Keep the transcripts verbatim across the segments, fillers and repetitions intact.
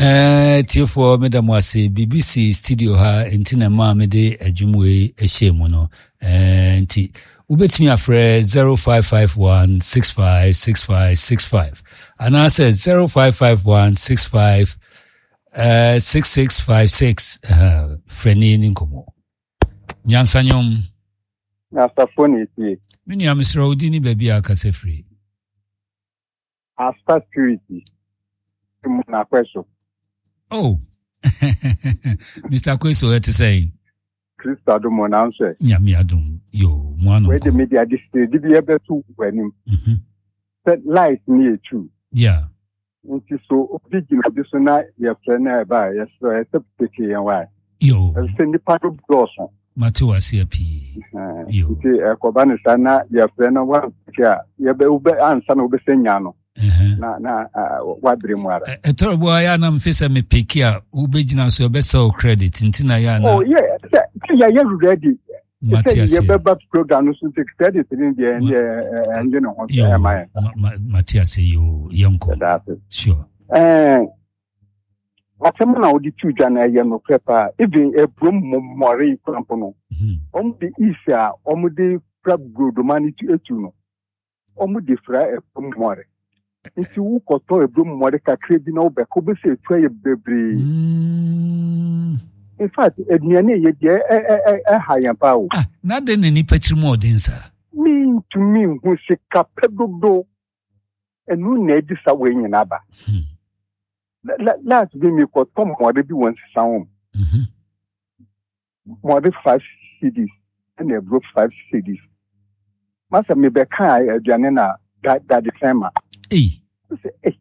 Eh, Tifo Madam Wasi B B C studio ha intina ma me de adwumwe ehye no. Eh, nti ubetimi afre zero five five one six five six five six five. And I said zero five five one six five uh six six five six. Uh, Freni Ninkomo. Nyansanyom. Nasta phone iti. Mini ya Mister Odini baby akase free. After security. Muna kweso. Oh. Mister Kweso what to say? Krista do mo na nse. Nyame adom. Yo, mwano. We the media district di bi ebe tu wenim. Mhm. Set light ni echu. Yeah. Nti so obigina bi so na ye friend na ba ye so e tepeke yan wa. Yo. E se ni pa do bloso. Mati wasi pi. Yo. Nti e ko ba ni sana ye friend na wa kia ye be ube ansa na ube senya no. Uh-huh. Na na wadri mwara. E torobo ya na mfisa me pikia ubegina so be so credit ntina ya na. Oh yeah, yeah yeah ready. Matias. Ye be ba program no so take credit in the end and no ho say my. Matias yo yanko. Sure. Eh Atema na odi tuja na ye no prepare even e brom momore krampo no. Om de isa om de prep good money to etu no. Om de fra e momore. Nti wu koto ebrum mmore kakra bi na wo be ko be se twa ye bebre. In fact eduane ye de e e ha yan pa wo. Ah, na de ne ni patri mo den sa. Me to me hu se kapedodo enu na edi sa we nyina ba. La la to be me ko to mmore bi won sa wo. Mhm. Mmore five C Ds and e bro five C Ds. Masa me be kan eduane na that that December. Hey. Hey.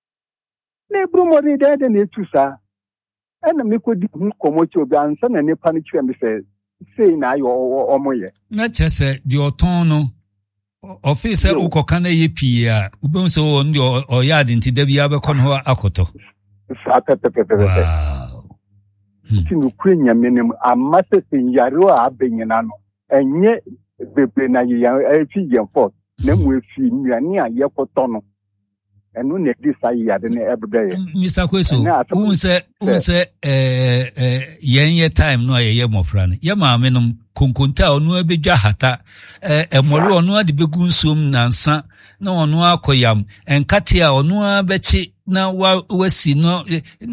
Ne bromori de de ne tusa. Ena me ko di hu komochi obi ansa na ne pa ne twa me se sei na ayo omoye. Na chese di oton no. Office e ukoka na ye pii a, ube so on di oyad nti da bia be kon ho akoto. Sa pepe pepe pepe. Wow. Ti no kure nyame nem amase se yare a abenyina no. Enye bebe na ye ya fi yen fort. Na mu efi nuane a ye koto no. Enu ne di sa yade ne everyday. Mister Kweso, who say who say eh eh yen ye time no ye ye mofra no. Ye ma me no konkonta onu abedwa hata eh emore onu ade begu nsum nansa na onu akoyam enkate a onu abechi na wasi no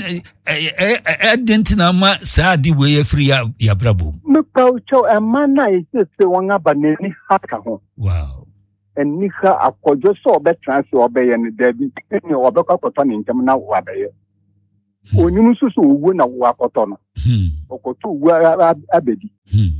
eh identina ma sa di we free ya ya brabo. Me pa ucho e mana e se won aba ne ni haka ho. Wow. And Nika akojo so be transfer obey and debi any obeka koto ni ntem na wa be onyum susu uwu na wa koto no okoto uwu abedi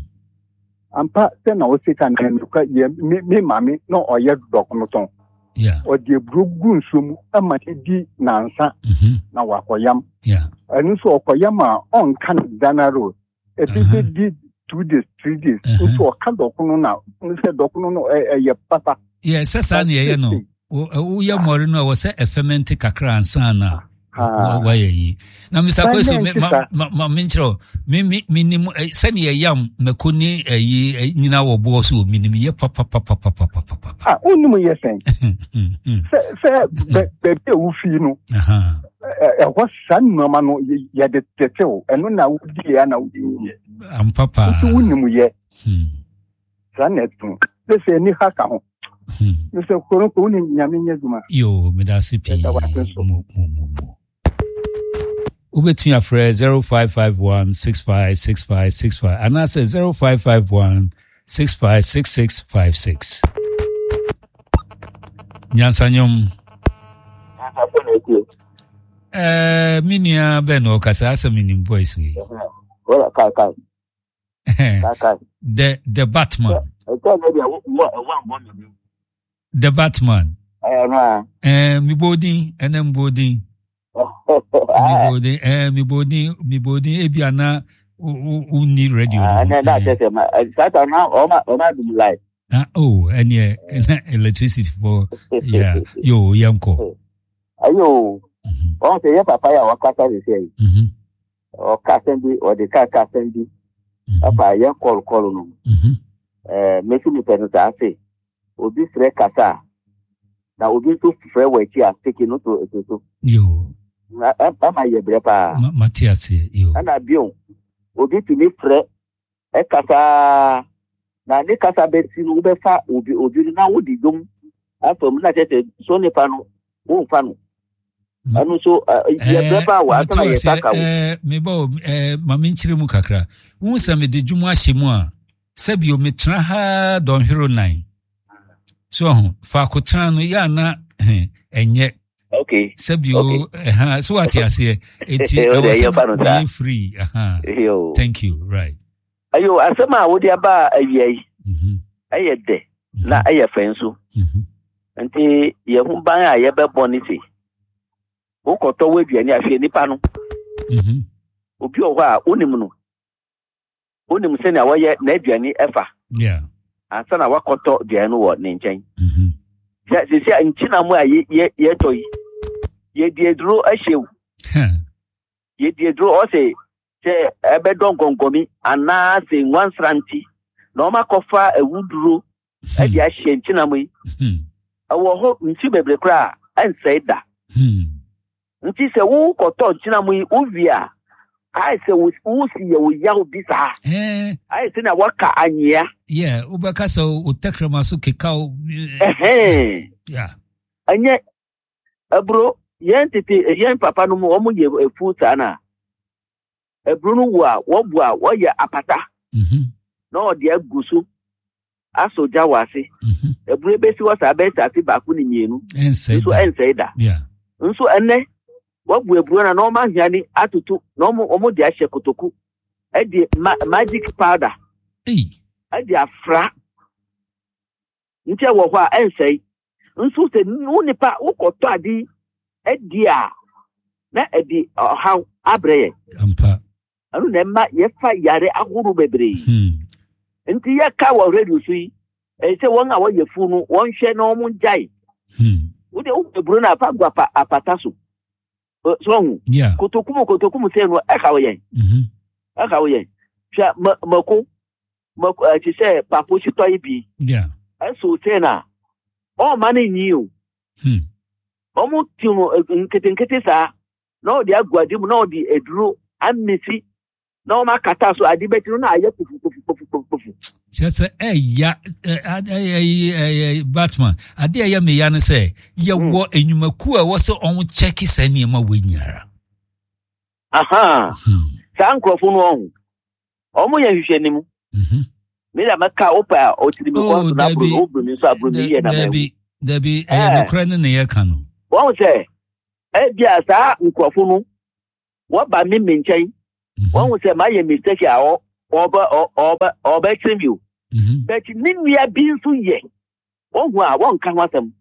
ampa se na o se kan en ka ye me mame no oye dok no ton yeah o de brogu nsum amati di nansa na wa koyam yeah enu so okoyam a on kan danaro e bi di two days three days so o kan dok no na se dok no no e papa. Yes, sasa ni ye no. O ya mori no wo se ferment kakra ansa na. Wa ye yi. Na Mister Kweso ma ma minchro. Mi mi minim se ni ye yam makoni yi nyina wo bo so minim ye papa papa papa papa. Ah, onum ye sen. Se se be be wo fi no. Aha. E ho san no ma no ye de tetew. Eno na wo di ya na wo di ye. Am papa. So onum ye. Hmm. Sanet no. Se ni haka ho. Hmm. Mister Koronko ni nyame nyaduma. Yo, medasi pi. Mo mo mo. Ubetumi afre zero five five one six five six five six five and I said zero five five one six five six six five six. Nyansanyom. Eh, minia beno kasa asa minim voice we. Wala kai kai. Kai kai. The the Batman. The Batman. Eh, eh, mi bodi, enem bodi. Mi bodi, eh, mi bodi, mi bodi. Ebi ana, u ni radio. Ah, na na just ma. That now, all my all my life. Ah, oh, and yeah, electricity for yeah, yo yanko. Ayo, on say papa ya wakata de say. Mhm. O kasendi o de ka kasendi. Papa ya call call no. Mhm. Eh, mesi mi penu ta say. Obi fre kasa. Na obi to fre we chi a take no to to. Yo. ama ye brepa Matias yo ana bion obi to me frɛ e kasa na ne kasa beti no be fa obi obi na wo di dum afom na tete so ne pa no wo fa no anu so ye brepa wa atana ye taka wo eh me ba eh mama nchire mu kakra wo sa me de dwuma hyemu a sabio metra ha don hero nine so fa ko tra no ya na enye okay sabio okay. ha so what you say enti I was free aha thank you right ayo asema wo dia ba awiai mhm aye de na aye fenso mhm enti ye hu ban a ye be boniti wo koto we duani afie nipa no mhm obi o ho a onim no onim se na wo ye na aduani efa yeah ansa na wakoto duani wo ne nchen mhm ya se se nchina mu a ye ye toyi ye diedro ahyew ye diedro o se se ebe don gongomi ana se nwansranti na o makofa ewuduro e di ahye nchina mu yi awo ho nti bebre kra ansai da nti se wo koto nchina mu yi ovia ai se wo si ye wo ya obi sa eh ai se na waka anyia yeah ubaka so utekrema so kekao eh yeah anye abro yen tete yen papa no mo omo ye efu sana ebro no wo a wo bu a wo ye apata mhm na odi agusu asoja wase mhm ebro besi wo sa be sa ti ba ku ni mienu ense ense da yeah nso enne wo bu ebro na no ma hwani atutu na omo omo de ahye kotoku e di magic powder eh e di afra nti wo ho a ense nso se nu nipa wo koto adi edia na edi how abreye ampa anu na ma ye fa yare aguru bebre hmm nti ye ka wo radio so yi e se won a wo ye fu no won hwe na omo njai hmm wo de wo bebru na pa gwa pa apata so so hu yeah kotokumu kotokumu se no e ka wo ye mhm e ka wo ye hwa mako mako ti se papo si toyi bi yeah e so se na o mani nyi o hmm omo timo nkete nkete sa na odi agwadi mu na odi eduro amesi na o makata so adi betiro na aye pufu pufu pufu pufu just eh ya eh Batman ade ya me ya ne say ye wo enyumaku a wo se on check sani ma wenyara aha sa nkrofo no on omo ya hwehwe nim mhm me da maka opa o tiri me ko na bro bro mi so abro mi ye na me dabi dabi eh no kra ne ne ye ka no wọ́n sẹ́ ẹ bí àṣà nkurọ̀fọ́ nu wọ́n bá mi mi nkyẹn wọ́n sẹ́ máa yẹ mistake a ọba ọba ọba ẹ̀kyẹ́ mi o bẹ́ẹ̀ni ní nìyà bí nso yẹ wọ́n hu a wọ́n nka ho asẹ́m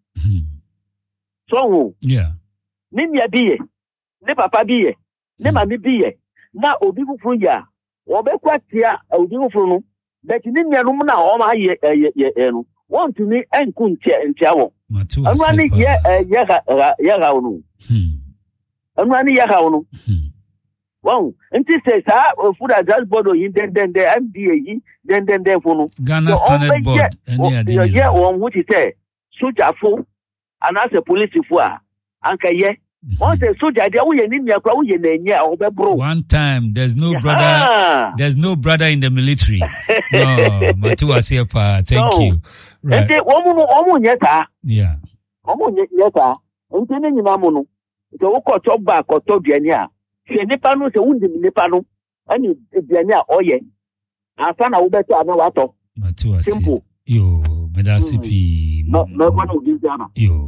sọ́hun ní nìyà bí yẹ ní papa bí yẹ ní màmí bí yẹ na obi fufuru yẹ a wọ́n bẹ́ kọ́ àtìyà obi fufuru nu bẹ́ẹ̀ni ní nìyà nu mu na wọ́n máa yẹ ẹ yẹ ẹ nu wọ́n tún ní ẹ̀ nkú nkyẹ́ nkyẹ́ wọ̀. Anu ani ye ye ga ye ga onu. Hmm. Anu ani ye ga onu. Hmm. Wow, nti se sa food address board yin den den den M D A yi den den den funu. Ghana Standard Board any adini. Ye on which say soldier fo and as a police fo a anka ye. Wọ́n say soldier dey wo ye ni nia kwa wo ye na nya o be bro. One time there's no yeah. brother there's no brother in the military. No, Matuwa Sepa, thank no. you. Right. Ente omu no omu nyeta. Yeah. Omu nyeta. Ente ne nyina mu no. Se wo koto ba koto duani a. Se nipa no se wundi nipa no. Ani duani a oye. Asa na wo beto ana wato. Matuwa se. Simple. Yo, medasipi. No, no one of these jana. Yo.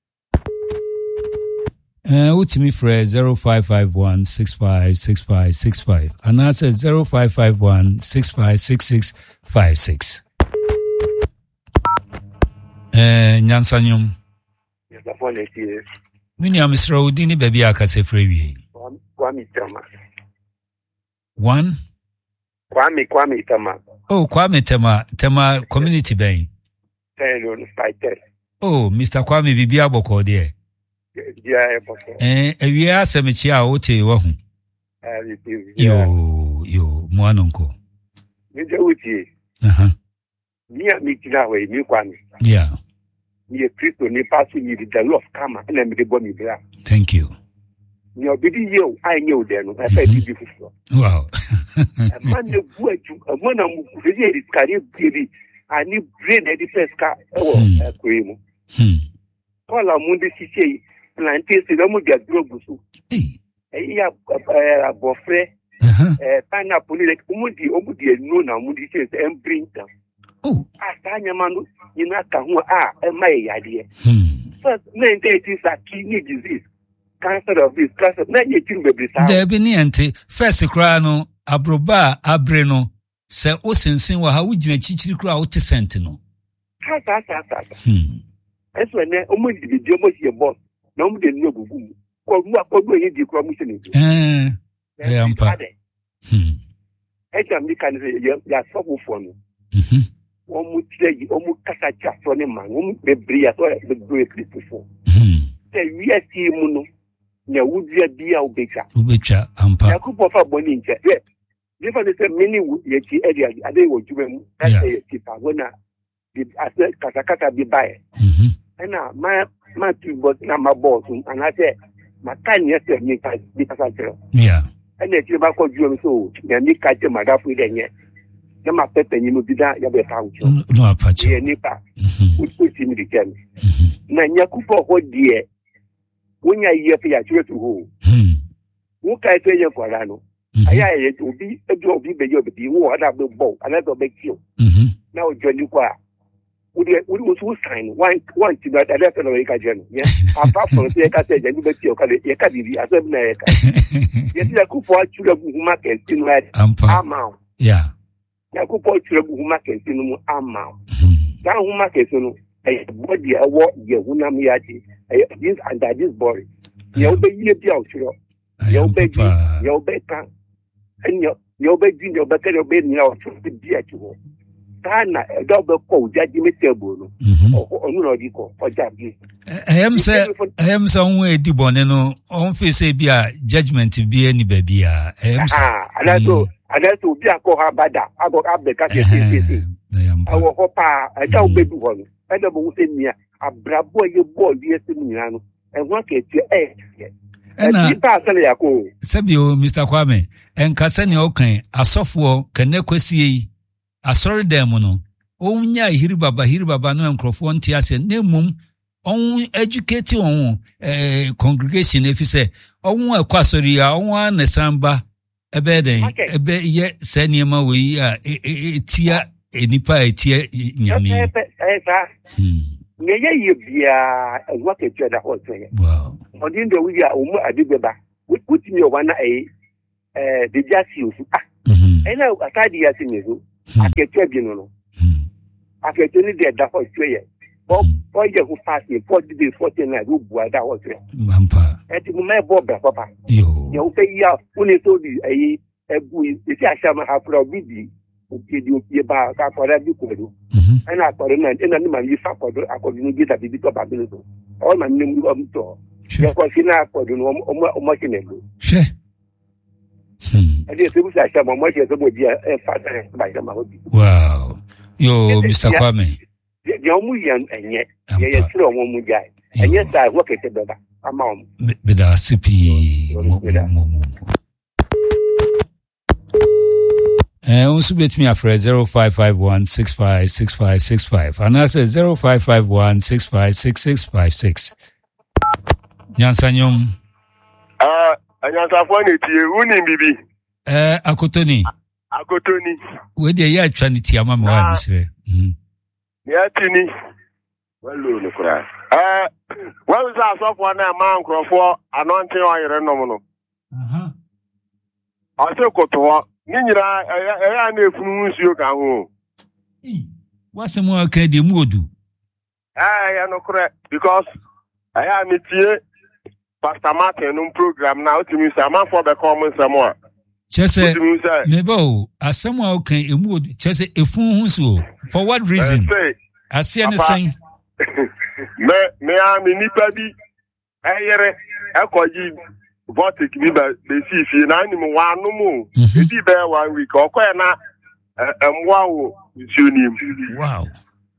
Uh, Utimi Fred zero five five one six five six five six five and I said zero five five one six five six six five six. Eh, Nyansanyum. Yes, the phone is here. Mini am Mister Udini baby akase freeway. Kwame Tama. One? Kwame Kwame Tama. Oh, Kwame Tama, Tama community bank. Ten on fighter. Oh, Mister Kwame Bibia Boko there. Yeah, eh, eh, we are semichi a wote wo hu. Yo, yo, mwanonko. Mi je wuti. Aha. Mi a mi tina we mi kwani. Yeah. Mi e Kristo ni pasu ni the law of karma na mi de bo mi bra. Thank you. Your biddy you, I knew then, I said you before. Wow. A man of work, a man of really career beauty, I need brain at the first car. Oh, a cream. Call a Mundi City, plantation, the Mudia Grobusu. A boffre, a pineapple, like Umudi, Umudi, no, now Mudi says, and bring them. Oh, I stand a man in a Kahua, ah, my idea. First, nine days is a kidney disease. Cancer of this cancer, not yet in the there be niente, first crano, abroba, abreno, Sir Osensin, how would you chichi crowd to sentinel? Ha, ha, ha, ha. Hmm. That's when I almost the Jomo your boss, no more than no boom. Or what would you do commission? Eh, I am part. Hmm. I can make an idea for me. Hm. One would say, almost Casacha from a man, whom the Bria the great before. Hm. Say, we are seeing. Ne wudie bia obecha obecha ampa yakupo fa boni nche ye if I say many ye ti area ade wo dwuma mu ase ti pa wona di ase katakata bi bae mhm na ma ma tu bot na ma boss and I say ma kan ye se mi ka bi ka sajero yeah ene ti ba ko dwuma so ya ni ka je ma da fu de nye na ma pepe ni no bi da ya be fa ucho no apache ye ni pa mhm uti ti mi di kem mhm na yakupo ho die when you hear for your to who, who can tell you for Rano? I will be a job, be the job, you are not the boat, another big you. Now, John Luqua, would you who sign one one to that other American general? Yes, apart from the Cassette, and you bet your Caddy as America. Yes, I could put you who market in red amount. Yeah, I could put you who market in amount. Now, who market a body a walk, your Hunamiati. This and that is boring. You'll be here, you'll be you'll be and you'll be your better obey now to be dear to her. Tana, a double code, judgment table, or no, or judgment. I am say, I am some way, Diboneno, on face a beer, judgment to be any baby. I am ah, and I do, and I do be a coha bada. I got up the casket. I will hope I don't be one. I don't know say me a brabo you boy yes in and what get you eh. And Sabio, Mister Kwame, and Cassani Okan, a software can nequesi a sorry demono. Onya hiribaba hiribaba no microphone tias and nemum on educating on a congregation if you say on a quasoria on a samba a bedding a bed yet senior we are a tia a nipa a tia yami. Nye ye bia what a cheddar or say. Wow. On the end of we are umu adibeba. We put in your one a the just use. And now a tidy as in you. I can tell you. I can tell you that for three years. Bob, boy, who passed me forty days, forty nights, who boy that was there. Mampa. And to my Bob, Papa. You say, yeah, only told you a good, if I shall have probably. You about for that you could do. And I thought, and then my you suffer, I could get a bit of ability. All my name of door. Because in our for the much in it. Sure. And this was I shall much as a would be a father by the mouth. Wow. Yo, Mister Kwame. The only young and yet, yes, no one guy. And yes, I work at the better amount. With our C P. Eh, also bet me after zero five five one six five six five six five, and I said zero five five one six five six six five six. Nyansanyom. Ah, anyansafo ti uni bibi. Eh, akotoni. Akotoni. We dey ya twa ne ti ama me wa misre. Mhm. Ya tini. Wallo no kura. Eh, wan sa asofo na ma nkrofo anointing oyere nom no. Aha. Ase koto Ninyira aya na efunu nsuo ka ho. Wasem wa ka de mu odu. Ah ya no correct because aya metie Pastor Martin no program na otimi say man for be come nsemo a. Chese mebo asem wa ka emu odu chese efunu hu nsuo for what reason? Asia ne sen. Me me a me nipa bi ayere ekoji Votic be the C C and one no more. If you bear one week or quite na and wow, wow.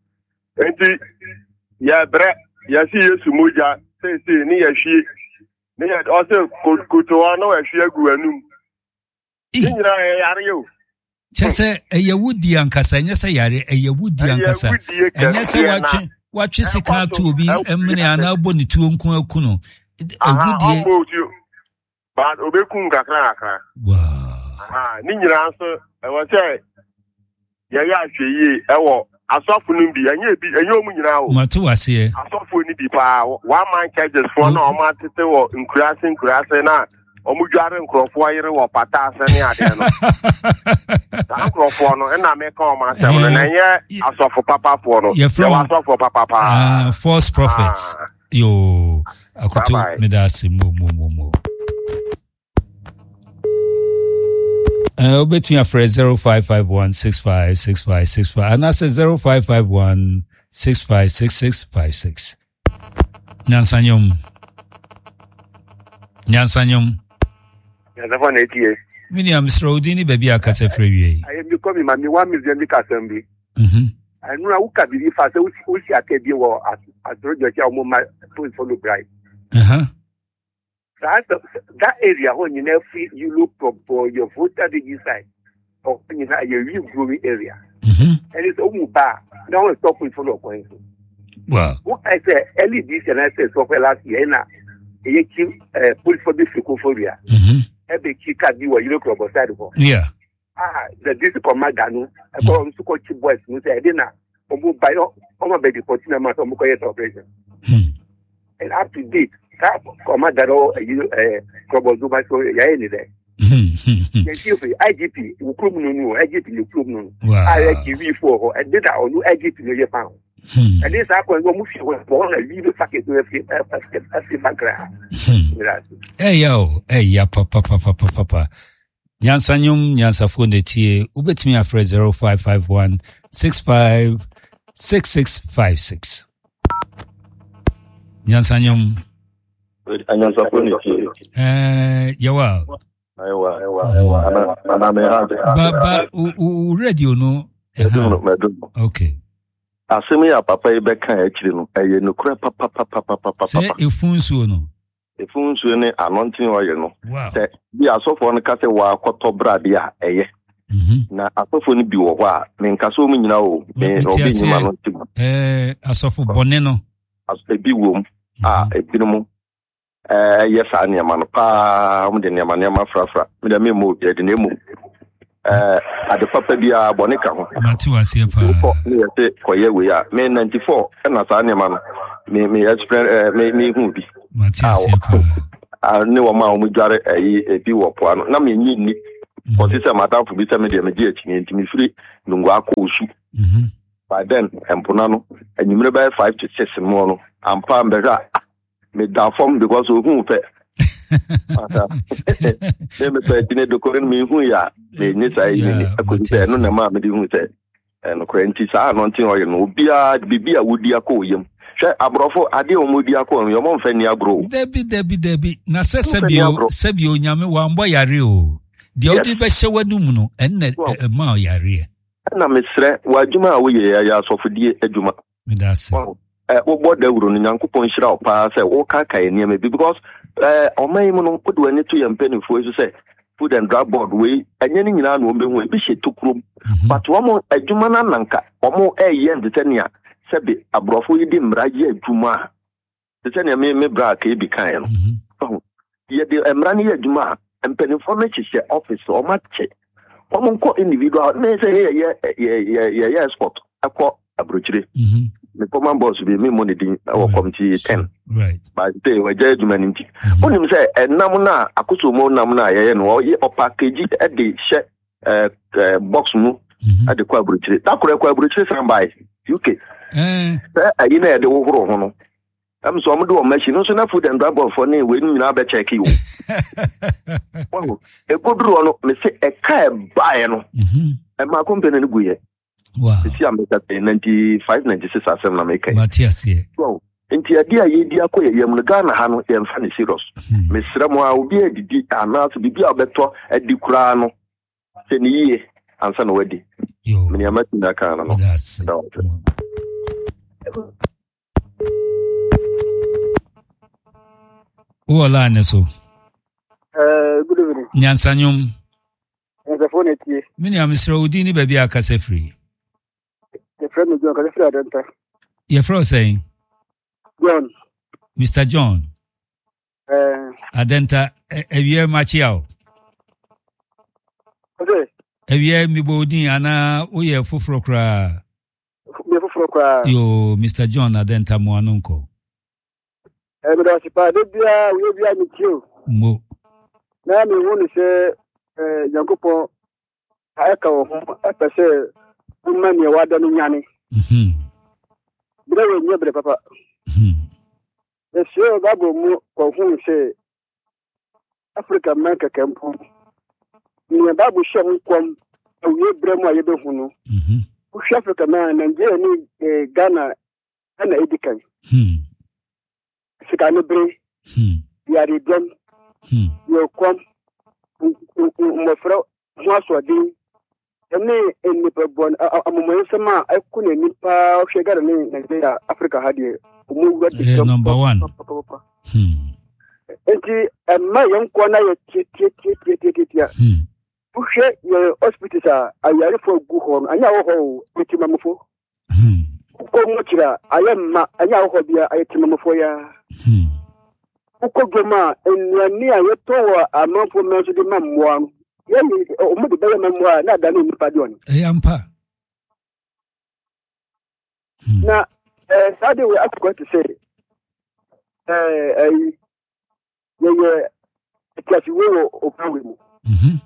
And ya bre, ya see you Sumuja, say, say, near she, ne ya also kotowa no ehwe agu anum nyina yare yo chese eyewudi ankasa nyese yare eyewudi ankasa enyese wache wache sika to obi emne ana aboni tuo nko aku no ewudi ba obekun kakra akra wow aha ni nyina so e wo se ya ya hweye ewo asofo no bi enye bi enye omu nyina wo mate wase asofo ni bi pa one man charges for no ma tete wo nkurase nkurase na omu dware nkrofo ayere wo pata ase ne ade no da nkrofo no na me ka o ma se wo na enye asofo papa fo no ya asofo papa pa ah false prophets yo akoto medase mo mo mo mo Uh, between a phrase zero five five one six five six five six five and I said zero five five one six five six six five six. Nyansanyum. Nyansanyum. Nyansanyum eighty. Mini am Mister Odini baby akase freeway. I am becoming my one million assembly. Mhm. I know who can be fast we we see akebi wo as as Roger Omo my follow bright. Uh-huh. That, that area when you know you look for your voter register or you know a real growing area. Mm-hmm. And it's almost bad. Now it's stopping for no point. Wow. What I say, L E D and I said so for last year now. A keep uh push for the Fukophobia. Mm-hmm. Every key can do what you look over side for. Yeah. Ah, the district of Magano, I call him to coach boys, who say, I didn't know, by all baby fourteen months of Mukoyet operation. And up to date. That commander or you uh Club Dubai so ya any there. I G P you club no I G P you club no. I give you for and did that on I G P no you pound. And this I can go move you born a little packet to a background. Hey yo, hey ya papa papa papa papa. Nyansanyum nyansafone tie ubetimi afre zero five five one six five six six five six. Nyansanyum Anyansa phone eh yawa Ewa, ewa, ewa. Ana, ana me hande. Ba, ba, u, u, radio no. Meduno, meduno. Okay. Asemi ya papa ibe kan ekiri no. Eye no kura papa papa papa papa. Se efunsu no. Efunsu ne anointing oil no. Wow. Se bi asofo no ka se wa koto brade a eye. Mhm. Na asofo no bi wo ho a me nka so mu nyina o. Me obi nyima no tim. Eh, asofo bone no. Asofo bi wo mu. Ah, ebinu eh yes ani ama no pa mu de ne ama ne ama frafra me de me mo de ne mu eh ade papa bia bone ka ho mati wase pa me yete koye we ya me ninety-four na sa ani ama no me me experience me me hu bi mati wase pa ah ne wo ma o mu dware eh ebi wo po ano na me nyi ni ko ti se madam fu bi se me de me di achi nti me firi lungu akọ mhm by then empona no anyimre by five to six mo no ampa mbega me da form because of who pe me me pe tine do koren me hu ya me ni sai ni ko pe no na ma me di hu te no kwenti sa no ntin o ye no bia bibia wudi akọ yem hwe abrofo ade o modi akọ yo mo mfa ni agro debi debi debi na se sebio sebio nyame wa mbo yare o de odi be hye wanum no enne ma yare na mesre wadwuma a wo ye ya asofodie adwuma me da se eh wo boda wuro no nyankopon hira o pa say wo ka ka ene me because eh o mai mu no kodo ani to yam penifo so say food and drug board we enye ni nyina na o be hu e bi hye tokrom but wo mo adwuma na nanka o mo eh ye ndetania sebe abrofo yi di mraje adwuma ndetania me me bra ka e bi kan no ye di emra ni adwuma empenifo me hye office o ma che o mo ko individual me say ye ye ye ye sport akọ abrochire mhm the common boss be me money din our committee ten right but they were just humanity onim say enam na akoso mo nam na ye no ye o package e dey she eh box mu ade kwa abrochire takore kwa abrochire san by U K eh ayi na de wo horo ho no am so mo do o machine so na food and drug for na we nyina be check you wow e godru no me say e ka e buy no mhm e ma company no guye wow see am that ninety-five ninety-six asem na make Matias ye wow enti ade a ye di akoye yem no Ghana ha no ye mfa ne serious mesra mo a obi adidi ana so bibi a obeto adi kura no se ni ye ansa no wadi yo me amati na kana no Who line so? Uh, good evening. Nyansanyum. The phone is here. Mini am Mister Udini baby akase free. The friend of John Casafra Adenta. Your friend saying? John. Mister John. Uh, Adenta, a year machiao. Okay. A year mi bodi ana uye fufrokra. Fufrokra. Yo, Mister John Adenta Moanunko. Eh, but I suppose Bia, we be a meet Mo. Now, me want to say, eh, Yankopo, I echo, I say, woman, you are done in Yanni. Hm. But I will never, Papa. Hm. The show that will move, or whom say, Africa, America, Campo. Near Babu Sham, come, and we bring my Yabuno. Hm. Push Africa, man, and Jenny, Ghana, and Edican. Hm. Sikanabre, Hm. Yari Drum, Hm. your come, Mofro, Maswadi, and me in Nipabon, a Momasama, I couldn't nipa, Shagar, and Africa had you. Number one. Hmm. And my young corner, push your hospitals are ready for good home. I know what you mamma. Ukomochira ayamma anyahobia ayetimamofoya hmm ukogoma enwania yetowa amanfo menso de mamwa yemi omude bele mamwa na dani nipadioni eyampa na eh sade we are going to say eh eh ye kasi wo opanwe mu mhm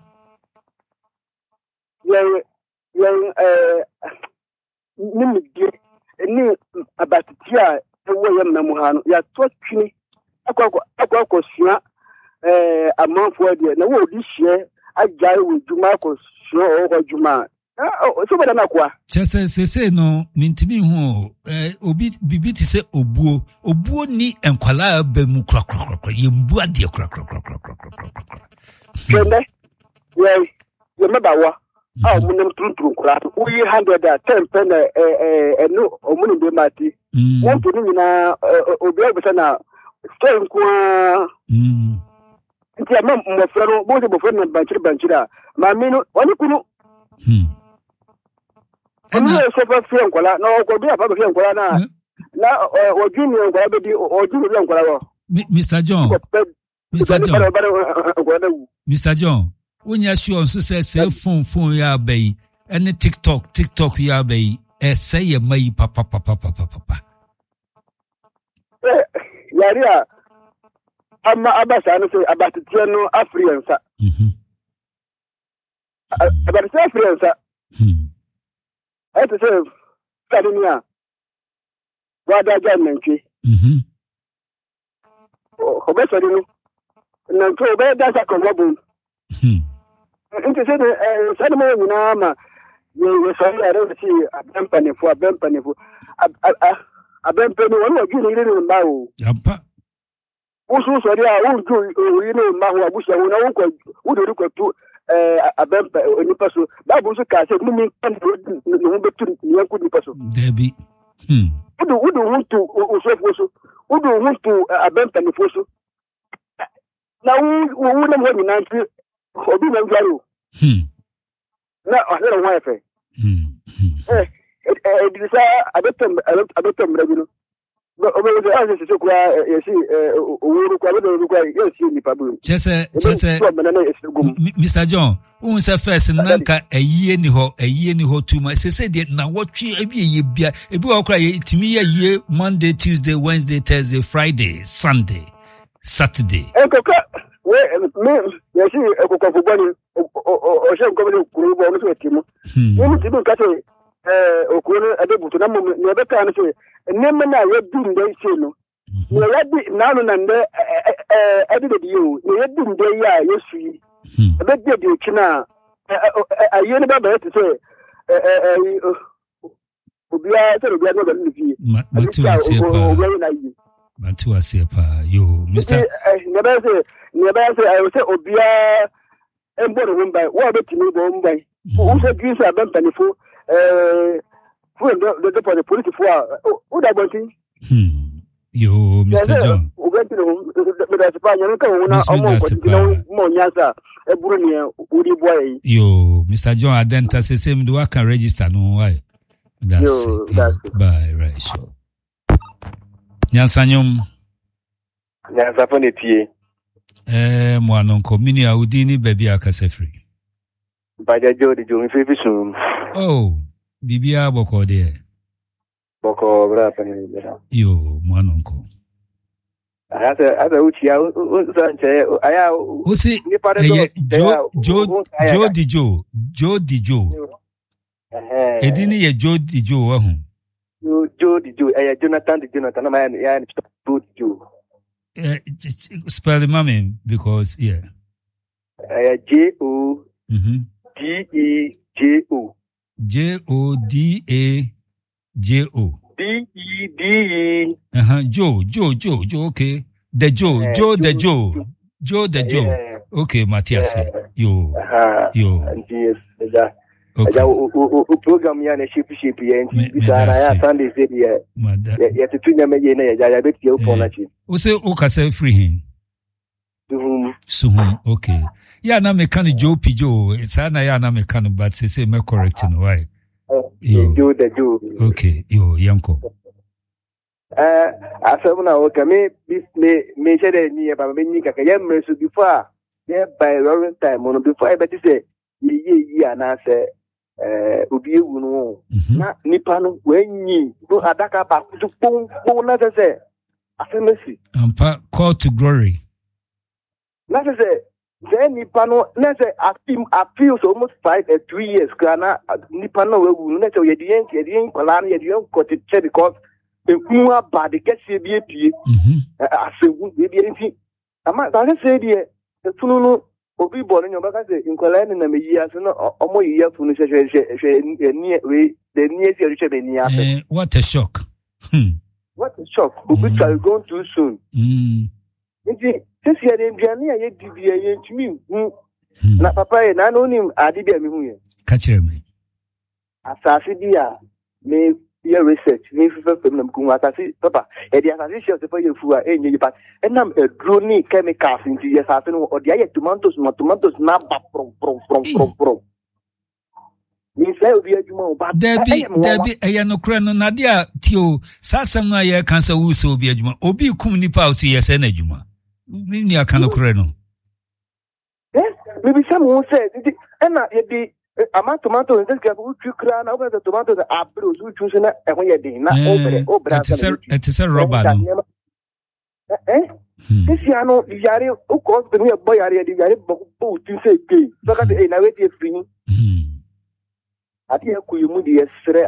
ye ye eh nimidi ni abatitia ewo yam na muhano ya twatwini akwa akwa kosua eh amanfo de na wo di hye agyae wo djuma kosua o djuma o so bada na kwa chese sese no mintimi hu eh obi bibiti se obuo obuo ni enkwala ba mu kra kra kra yembu ade kra kra kra kra kra kende ye ye mebawa ah munam tuntun kura uyi one hundred ten pen eh eh no omunu be mati won to ni na obi abisa na stay kwa mm nti ama mo frero bo se bo frero na banchiri banchira ma minu wani kunu hmm ana so fa fi enkola na ko bi apa fi enkola na na ojuni enkola be di ojuni bi enkola wo Mister John Mister John Mister John Unya sure so say say phone phone ya bay any TikTok TikTok ya bay e say ye mai papa papa papa papa eh yaria amma abasa no say abatitia no Afriansa mhm abatitia Afriansa mhm I to say Kadinia wada janenchi mhm o beso dinu nanto be da sa ko mobu mhm nti se eh sane mo nyina ma ye so ya re si abempane fo abempane fo abempane won wa gini ri ni mba o yampa usu so dia u ju ri ni mba ho abusia won na won ko u do ko tu eh abempa oni paso ba bu so ka se mu mi kan no be tu ni yanku ni paso debi hmm udu udu huntu uso fo so udu huntu abempane fo so na u u na mo ni nanti obi na ngaro hmm na ahera wa efe hmm eh eh disa abetem abetem rabino o be de aje se kwa yesi owuru kwa be do kwa yesi ni pabu chese chese Mister John un se first nanka ayie ni ho ayie ni ho tuma se se de na wotwe abiye bia ebi wa kra ye timi ye ye Monday Tuesday Wednesday Thursday Friday Sunday Saturday ekoka we me yesi ekoka fubani o se nko be kuru bo no se timo ni timo ka se eh okuru adebutu na mo ne be ka no se nemme na ye dum de se no ne ya di na no na nde eh ade de yo ne ye dum de ya yesu yi ebe de de kina aye ne ba ba te se eh eh obia se obia no ba ni fi matu asepa matu asepa yo Mister ne ba se ne ba se ayo se obia emboro mbai wa be timi bo mbai o se gisa abampanifo eh fu ndo de de police fo o da bonti hmm Yo, Mister John. Yo, Mister John, I didn't say same do I can register no why. That's Yo, it. that's Yeah. Bye, right, sure. Nyansanyom. Nyansafone tie. Eh, mwanonko mini audini baby akase free. Baja Jody jo mi fefi sum. Oh, bibia boko de. Boko bra pani bra. Yo, mwanonko. Asa asa uchi ya usanche aya Usi eh, Jo Jo Jo di Jo Jo di Jo. Eh. Edini ye Jo di Jo wa hu. Jo Jo di Jo aya Jonathan di Jonathan na ya ya Jo di Jo. Eh, spell the mame because yeah. Aya J O Mhm. D E J O. J O D A J O. D E D E. Uh-huh. Joe, Joe, Joe, Joe, okay. The Joe, Uh, Joe, the Joe, Joe. Joe, the Joe. Yeah. Okay, Matthias. Yeah. Yo, Aha. yo. Yes. Ja. Okay. Ja o o o program ya na shape shape ya Me- nti me bisa na that's ya it. Sunday say ya Mada. ya tutunya me ye na ya ya beti ya upon na chi. Ose ukase free him. Mhm. Suhum, okay. Yeah, na me kan Joe P Joe. It's na ya na me kan but say say me correct no why. Yo. Jo the Jo. Okay, yo, yanko. Eh asabu na o kame me me shede ni ya ba me ni kaka ya mresu before ya by roaring time no before I bet say ye ye ye ana say eh obi ewu no Mhm. na nipa no wenyi do adaka ba tu pon pon na say afemesi Ampa call to glory. na say say nipa no na say afim afil so almost five or three years kana nipa no wewu na say ye di yen ye di yen kwala na ye di yen kotiche because ekunu aba de kese bi epie Mhm. asewu bi bi nti ama ba say die efunu no obi bo no nyoba ka say nkwala ni na meyi ase no omo yi afunu hwe hwe hwe ni we the near see hwe be ni ase. Eh, what a shock. Hmm. What a shock. Obi try going too soon. Mm. Nti sisi ya de nduane a ye di bi ye ntumi hu Hmm. na papa ye na no nim ade bi a me hu ye. Catch me. Asase bi a me ye research me fifa fam na mku asase papa e di asase share se fa ye fu a enye yipa enam edro ni chemicals nti ye asase no o di aye tomatoes no tomatoes na ba from from from from from ni say obi adwuma o ba Debi Debi eya no kra no na dia tio sasam na ye kansa wu so obi adwuma obi kum nipa o si ye se na adwuma ni ni aka no kra no eh me bi sam won say nti ena ye di ama tomato nti ka bu twi kra na o ba tomato da abro so twi so na e ho ye din na o bre o bra it is it is rubber no eh Esi ano yare o ko be me boy yare di yare bo bo ti say ke so ka e na we di free hmm ati e ku yimu di esre